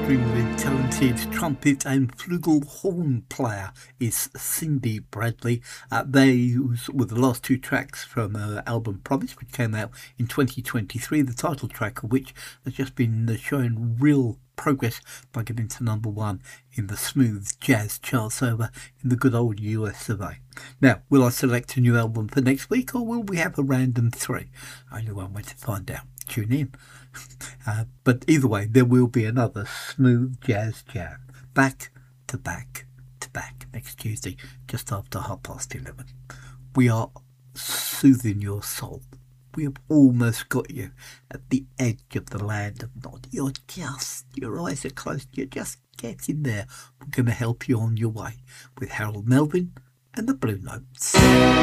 extremely talented trumpet and flugelhorn player is Cindy Bradley. They were the last two tracks from her album Promise, which came out in 2023, the title track of which has just been showing real progress by getting to number one in the smooth jazz charts over in the good old US of A. Now, will I select a new album for next week, or will we have a random three? Only one way to find out. Tune in. But either way, there will be another smooth jazz jam back to back to back next Tuesday, just after 11:30. We are soothing your soul. We have almost got you at the edge of the land of Nod. Your eyes are closed, you're just getting there. We're going to help you on your way with Harold Melvin and the Blue Notes.